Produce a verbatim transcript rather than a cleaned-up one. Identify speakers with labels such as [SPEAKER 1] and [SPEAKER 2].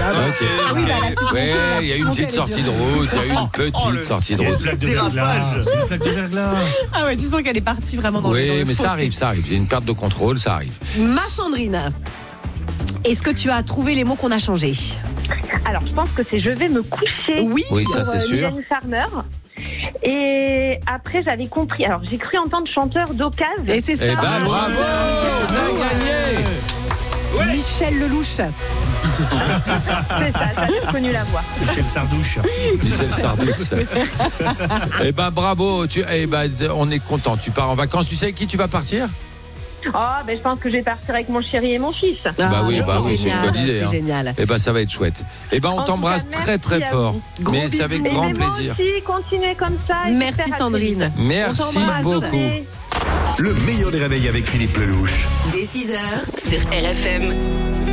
[SPEAKER 1] Ok.
[SPEAKER 2] Ah oui, bah, la petite
[SPEAKER 1] Ouais,
[SPEAKER 2] montée, la
[SPEAKER 1] il y a
[SPEAKER 2] petite
[SPEAKER 1] une
[SPEAKER 2] montée,
[SPEAKER 1] petite
[SPEAKER 2] elle est
[SPEAKER 1] sortie de
[SPEAKER 2] dure.
[SPEAKER 1] route, il y a une petite
[SPEAKER 3] Oh, le-
[SPEAKER 1] sortie de
[SPEAKER 3] Une
[SPEAKER 1] route.
[SPEAKER 3] plaque de
[SPEAKER 4] Dérapage.
[SPEAKER 3] verglas. C'est une plaque de verglas.
[SPEAKER 2] Ah ouais, tu sens qu'elle est partie vraiment dans le dans
[SPEAKER 1] Oui,
[SPEAKER 2] le
[SPEAKER 1] mais ça
[SPEAKER 2] fossé.
[SPEAKER 1] arrive, ça arrive. J'ai une perte de contrôle, ça arrive.
[SPEAKER 2] Ma Sandrine, est-ce que tu as trouvé les mots qu'on a changés?
[SPEAKER 5] Alors, je pense que c'est je vais me coucher.
[SPEAKER 2] Oui.
[SPEAKER 1] Oui, ça
[SPEAKER 5] pour,
[SPEAKER 1] c'est
[SPEAKER 5] euh,
[SPEAKER 1] sûr.
[SPEAKER 5] Mylène Farmer. Et après, j'avais compris. Alors, j'ai cru entendre chanteur d'occasion.
[SPEAKER 2] Et c'est ça.
[SPEAKER 1] Eh ben, bravo, t'as gagné.
[SPEAKER 2] Michel Lelouch.
[SPEAKER 5] C'est ça, ça j'ai connu la voix.
[SPEAKER 3] Michel Sardouche.
[SPEAKER 1] Michel Sardouche. Eh ben, bravo. Tu, eh ben, on est content. Tu pars en vacances. Tu sais avec qui tu vas partir?
[SPEAKER 5] Oh, ben je pense que je vais partir avec mon chéri et mon fils.
[SPEAKER 1] Bah oui,
[SPEAKER 2] Ah,
[SPEAKER 1] bah oui, c'est une
[SPEAKER 2] génial,
[SPEAKER 1] bonne idée,
[SPEAKER 2] C'est
[SPEAKER 1] hein.
[SPEAKER 2] génial.
[SPEAKER 1] Eh ben, ça va être chouette. Eh ben, on
[SPEAKER 5] En tout
[SPEAKER 1] t'embrasse
[SPEAKER 5] cas,
[SPEAKER 1] très très
[SPEAKER 5] merci à
[SPEAKER 1] fort.
[SPEAKER 5] vous.
[SPEAKER 2] Gros
[SPEAKER 1] Mais c'est avec
[SPEAKER 2] bisous.
[SPEAKER 1] grand
[SPEAKER 5] Et moi
[SPEAKER 1] plaisir.
[SPEAKER 5] aussi, continuez comme ça. et
[SPEAKER 2] Merci
[SPEAKER 5] j'espère à
[SPEAKER 2] Sandrine.
[SPEAKER 5] très vite.
[SPEAKER 1] Merci
[SPEAKER 2] On t'embrasse.
[SPEAKER 1] beaucoup.
[SPEAKER 4] Le meilleur des réveils avec Philippe Lelouch.
[SPEAKER 6] Dès six heures sur R F M.